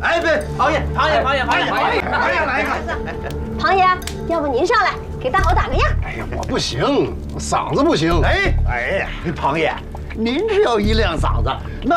哎，对，庞爷来一个。 庞爷，要不您上来给大伙打个样？ 哎呀，我不行，我嗓子不行。 哎呀，庞爷，您只有一亮嗓子，那